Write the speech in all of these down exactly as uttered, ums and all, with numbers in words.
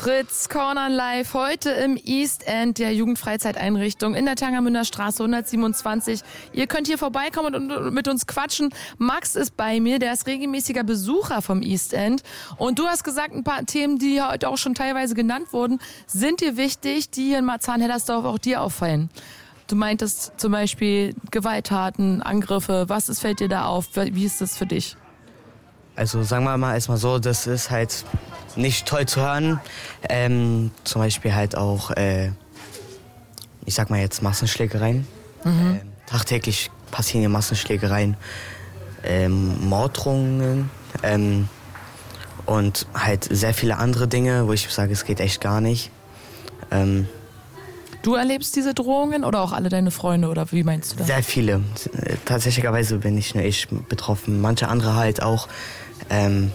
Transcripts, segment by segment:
Fritz Corner live heute im East End der Jugendfreizeiteinrichtung in der Tangermünder Straße hundertsiebenundzwanzig. Ihr könnt hier vorbeikommen und mit uns quatschen. Max ist bei mir, der ist regelmäßiger Besucher vom East End. Und du hast gesagt, ein paar Themen, die hier heute auch schon teilweise genannt wurden, sind dir wichtig, die hier in Marzahn-Hellersdorf auch dir auffallen. Du meintest zum Beispiel Gewalttaten, Angriffe. Was ist, fällt dir da auf? Wie ist das für dich? Also sagen wir mal erstmal so, das ist halt nicht toll zu hören. Ähm, zum Beispiel halt auch, äh, ich sag mal jetzt Massenschlägereien. Mhm. Ähm, tagtäglich passieren hier Massenschlägereien, ähm, Morddrohungen ähm, und halt sehr viele andere Dinge, wo ich sage, es geht echt gar nicht. Ähm, Du erlebst diese Drohungen oder auch alle deine Freunde oder wie meinst du das? Sehr viele. Tatsächlicherweise bin nicht nur ich betroffen, manche andere halt auch. Ähm,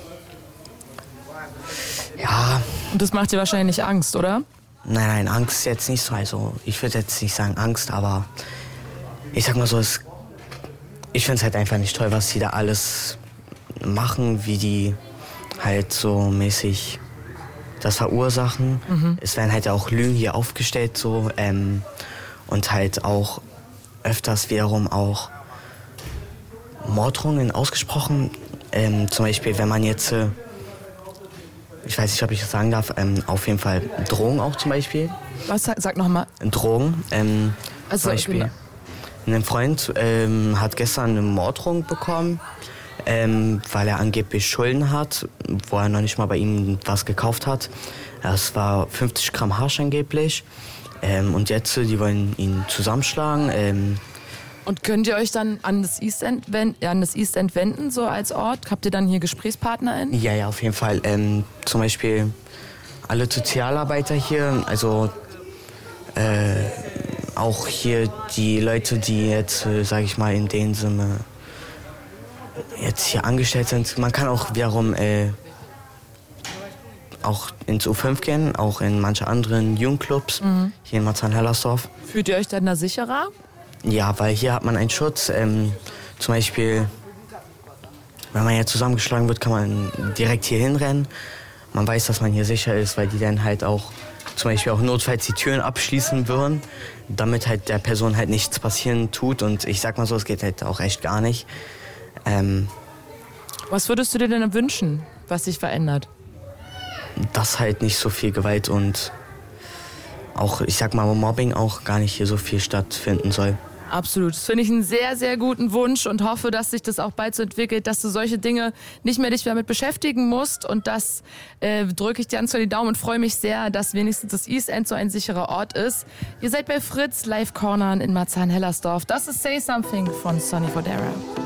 ja. Und das macht dir wahrscheinlich Angst, oder? Nein, nein, Angst jetzt nicht so. Also ich würde jetzt nicht sagen Angst, aber ich sag mal so, es, ich finde es halt einfach nicht toll, was die da alles machen, wie die halt so mäßig das verursachen. Mhm. Es werden halt auch Lügen hier aufgestellt so ähm, und halt auch öfters wiederum auch Morddrohungen ausgesprochen. Ähm, zum Beispiel, wenn man jetzt, äh, ich weiß nicht, ob ich das sagen darf, ähm, auf jeden Fall Drohungen auch zum Beispiel. Was? Sag, sag nochmal. Drohungen. Ähm, also, zum Beispiel, genau. Ein Freund ähm, hat gestern eine Morddrohung bekommen. Ähm, weil er angeblich Schulden hat, wo er noch nicht mal bei ihm was gekauft hat. Das war fünfzig Gramm Hasch angeblich. Ähm, und jetzt, die wollen ihn zusammenschlagen. Ähm, und könnt ihr euch dann an das East End, wenden, an das East End wenden, so als Ort? Habt ihr dann hier GesprächspartnerInnen? Ja, ja, auf jeden Fall. Ähm, zum Beispiel alle Sozialarbeiter hier, also äh, auch hier die Leute, die jetzt, äh, sag ich mal, in dem Sinne jetzt hier angestellt sind. Man kann auch wiederum äh, auch ins U fünf gehen, auch in manche anderen Jugendclubs, mhm. hier in Marzahn-Hellersdorf. Fühlt ihr euch dann da sicherer? Ja, weil hier hat man einen Schutz. Ähm, zum Beispiel, wenn man hier zusammengeschlagen wird, kann man direkt hier hinrennen. Man weiß, dass man hier sicher ist, weil die dann halt auch zum Beispiel auch notfalls die Türen abschließen würden, damit halt der Person halt nichts passieren tut. Und ich sag mal so, es geht halt auch echt gar nicht. Ähm, Was würdest du dir denn wünschen, was sich verändert? Dass halt nicht so viel Gewalt und auch, ich sag mal, Mobbing auch gar nicht hier so viel stattfinden soll. Absolut. Das finde ich einen sehr, sehr guten Wunsch und hoffe, dass sich das auch bald so entwickelt, dass du solche Dinge nicht mehr dich damit beschäftigen musst. Und das äh, drücke ich dir ans die Daumen und freue mich sehr, dass wenigstens das East End so ein sicherer Ort ist. Ihr seid bei Fritz Live Cornern in Marzahn-Hellersdorf. Das ist Say Something von Sonny Fodera.